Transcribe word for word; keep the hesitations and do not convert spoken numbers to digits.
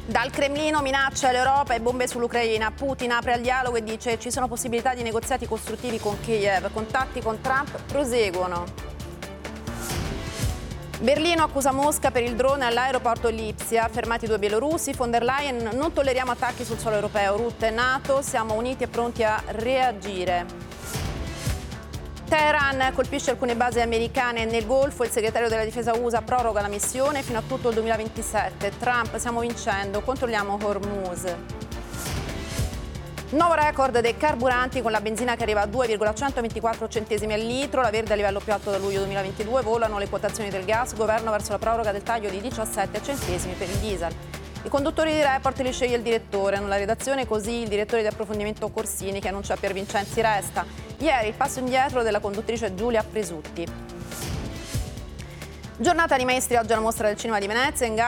Dal Cremlino minaccia l'Europa e bombe sull'Ucraina. Putin apre al dialogo e dice ci sono possibilità di negoziati costruttivi con Kiev. Contatti con Trump proseguono. Berlino accusa Mosca per il drone all'aeroporto Lipsia. Fermati due bielorussi. Von der Leyen: non tolleriamo attacchi sul suolo europeo. Rutte e NATO: siamo uniti e pronti a reagire. Teheran colpisce alcune basi americane nel Golfo. Il segretario della difesa U S A proroga la missione fino a tutto il duemilaventisette. Trump: stiamo vincendo, controlliamo Hormuz. Nuovo record dei carburanti con la benzina che arriva a due virgola centoventiquattro centesimi al litro, la verde a livello più alto da luglio duemilaventidue, volano le quotazioni del gas, governo verso la proroga del taglio di diciassette centesimi per il diesel. I conduttori di Report li sceglie il direttore, nella redazione così il direttore di approfondimento Corsini che annuncia Pier Vincenzi resta. Ieri il passo indietro della conduttrice Giulia Presutti. Giornata di maestri oggi alla Mostra del Cinema di Venezia, in gara